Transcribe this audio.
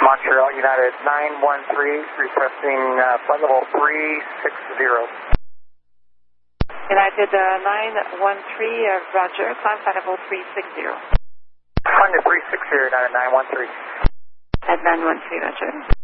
Montreal, United 913, requesting flight level 360. United 913, Roger, climb flight level 360. Climb to 360, United 913. At 913, Roger.